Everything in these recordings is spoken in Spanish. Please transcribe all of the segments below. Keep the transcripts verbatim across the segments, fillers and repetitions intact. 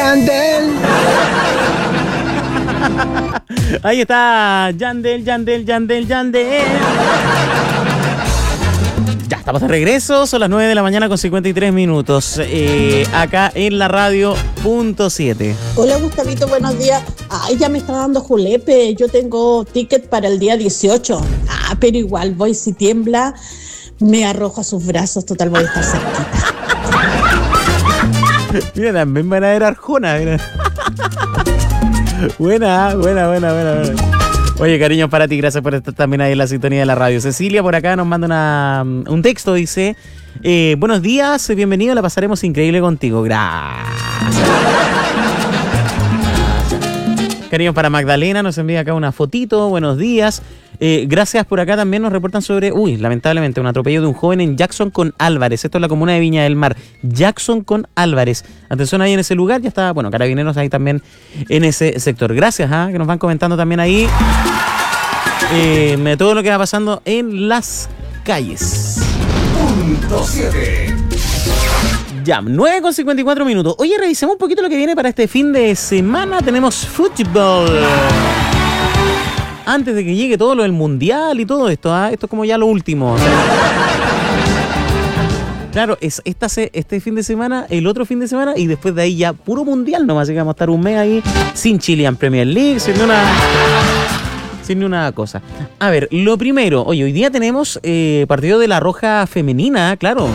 Yandel. Ahí está, Yandel, Yandel, Yandel, Yandel. Ya, estamos de regreso, son las nueve de la mañana con cincuenta y tres minutos, eh, acá en la radio punto siete. Hola Gustavito, buenos días. Ay, ya me está dando julepe, yo tengo ticket para el día dieciocho. Ah, pero igual voy, si tiembla, me arrojo a sus brazos, total voy a estar cerquita. Mira, también van a ver Arjona, mira. Buena, buena, buena, buena, buena. Oye, cariños para ti, gracias por estar también ahí en la sintonía de la radio. Cecilia por acá nos manda una, un texto, dice, eh, buenos días, bienvenido, la pasaremos increíble contigo. Gracias. Cariños para Magdalena, nos envía acá una fotito, buenos días. Eh, gracias por acá también nos reportan sobre, uy, lamentablemente, un atropello de un joven en Jackson con Álvarez. Esto es la comuna de Viña del Mar. Jackson con Álvarez. Atención ahí en ese lugar, ya está, bueno, carabineros ahí también en ese sector. Gracias, ¿eh? Que nos van comentando también ahí eh, todo lo que va pasando en las calles. Punto siete. Ya, nueve con cincuenta y cuatro minutos. Oye, revisemos un poquito lo que viene para este fin de semana. Tenemos fútbol. Antes de que llegue todo lo del mundial y todo esto, ¿eh? Esto es como ya lo último. O sea, claro, es esta, este fin de semana, el otro fin de semana y después de ahí ya puro mundial nomás. Así que vamos a estar un mes ahí sin Chilean Premier League, sin una, sin una cosa. A ver, lo primero, oye, hoy día tenemos eh, partido de la Roja femenina, claro.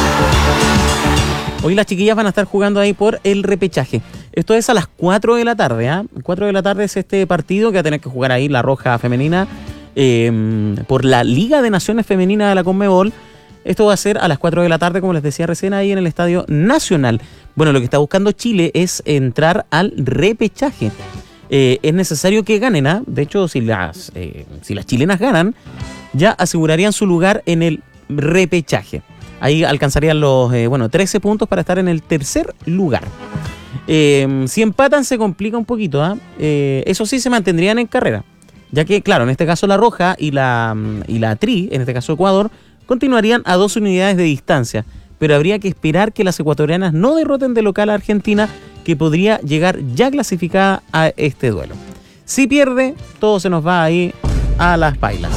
Hoy las chiquillas van a estar jugando ahí por el repechaje. Esto es a las cuatro de la tarde, ¿ah? ¿eh? cuatro de la tarde es este partido que va a tener que jugar ahí la Roja femenina eh, por la Liga de Naciones Femenina de la Conmebol. Esto va a ser a las cuatro de la tarde, como les decía recién, ahí en el Estadio Nacional. Bueno, lo que está buscando Chile es entrar al repechaje. Eh, es necesario que ganen, ¿ah? ¿eh? De hecho, si las, eh, si las chilenas ganan, ya asegurarían su lugar en el repechaje. Ahí alcanzarían los eh, bueno, trece puntos para estar en el tercer lugar. Eh, si empatan se complica un poquito, ¿eh? Eh, eso sí, se mantendrían en carrera, ya que, claro, en este caso la Roja y la, y la Tri, en este caso Ecuador, continuarían a dos unidades de distancia, pero habría que esperar que las ecuatorianas no derroten de local a Argentina, que podría llegar ya clasificada a este duelo. Si pierde, todo se nos va ahí a las bailas.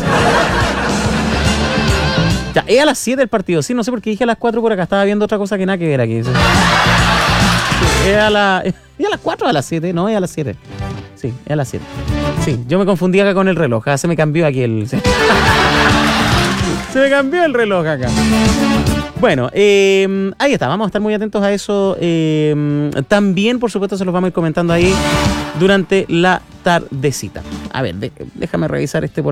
Ya, es a las siete el partido, sí, no sé por qué dije a las cuatro por acá, estaba viendo otra cosa que nada que ver aquí. Sí. Es a, la, es a las cuatro o a las siete, no, es a las siete. Sí, es a las siete. Sí, yo me confundí acá con el reloj, ah, se me cambió aquí el... Sí. Se me cambió el reloj acá. Bueno, eh, ahí está, vamos a estar muy atentos a eso. Eh, también, por supuesto, se los vamos a ir comentando ahí durante la tardecita. A ver, de, déjame revisar este por